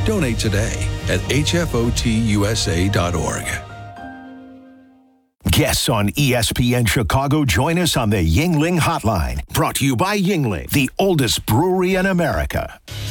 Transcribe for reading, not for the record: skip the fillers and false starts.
Donate today at hfotusa.org. Guests on ESPN Chicago join us on the Yuengling Hotline. Brought to you by Yuengling, the oldest brewery in America.